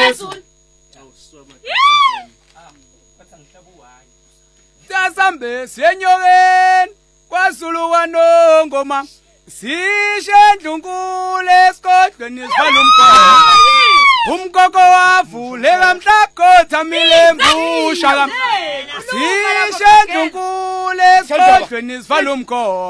ngesiZulu. Tasambe senyokeni kwaZulu wanongoma sishe endlunkule esigodlweni sivala umkhokho. Umkhokho wavuleka mhlakotha milembusha sishe endlunkule esigodlweni sivala umkhokho.